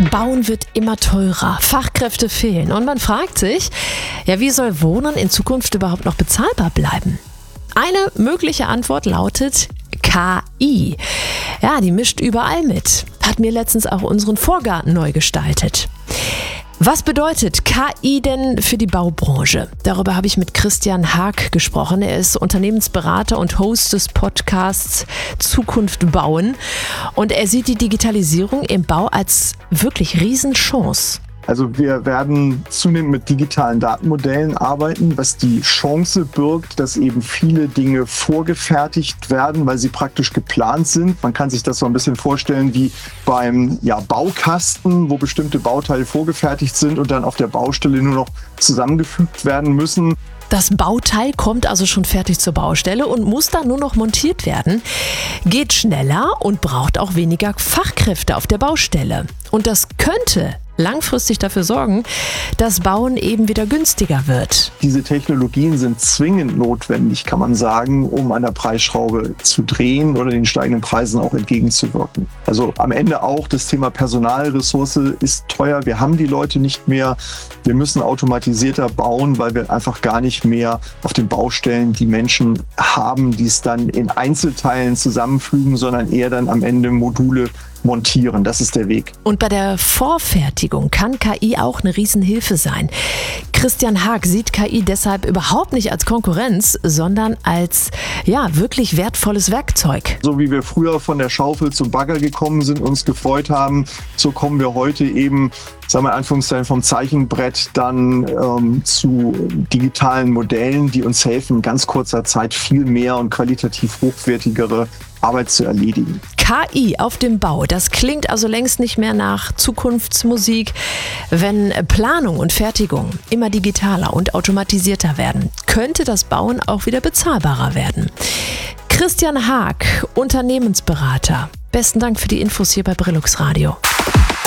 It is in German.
Bauen wird immer teurer, Fachkräfte fehlen und man fragt sich, ja, wie soll Wohnen in Zukunft überhaupt noch bezahlbar bleiben? Eine mögliche Antwort lautet KI. Ja, die mischt überall mit. Hat mir letztens auch unseren Vorgarten neu gestaltet. Was bedeutet KI denn für die Baubranche? Darüber habe ich mit Christian Haag gesprochen. Er ist Unternehmensberater und Host des Podcasts Zukunft bauen. Und er sieht die Digitalisierung im Bau als wirklich Riesenchance. Also wir werden zunehmend mit digitalen Datenmodellen arbeiten, was die Chance birgt, dass eben viele Dinge vorgefertigt werden, weil sie praktisch geplant sind. Man kann sich das so ein bisschen vorstellen wie beim Baukasten, wo bestimmte Bauteile vorgefertigt sind und dann auf der Baustelle nur noch zusammengefügt werden müssen. Das Bauteil kommt also schon fertig zur Baustelle und muss dann nur noch montiert werden. Geht schneller und braucht auch weniger Fachkräfte auf der Baustelle. Und das könnte langfristig dafür sorgen, dass Bauen eben wieder günstiger wird. Diese Technologien sind zwingend notwendig, kann man sagen, um an der Preisschraube zu drehen oder den steigenden Preisen auch entgegenzuwirken. Also am Ende auch das Thema Personalressource ist teuer. Wir haben die Leute nicht mehr. Wir müssen automatisierter bauen, weil wir einfach gar nicht mehr auf den Baustellen die Menschen haben, die es dann in Einzelteilen zusammenfügen, sondern eher dann am Ende Module montieren. Das ist der Weg. Und bei der Vorfertigung kann KI auch eine Riesenhilfe sein. Christian Haag sieht KI deshalb überhaupt nicht als Konkurrenz, sondern als wirklich wertvolles Werkzeug. So wie wir früher von der Schaufel zum Bagger gekommen sind, uns gefreut haben, so kommen wir heute eben, sagen wir in Anführungszeichen, vom Zeichenbrett dann zu digitalen Modellen, die uns helfen, in ganz kurzer Zeit viel mehr und qualitativ hochwertigere Arbeit zu erledigen. KI auf dem Bau, das klingt also längst nicht mehr nach Zukunftsmusik. Wenn Planung und Fertigung immer digitaler und automatisierter werden, könnte das Bauen auch wieder bezahlbarer werden. Christian Haag, Unternehmensberater. Besten Dank für die Infos hier bei Brillux Radio.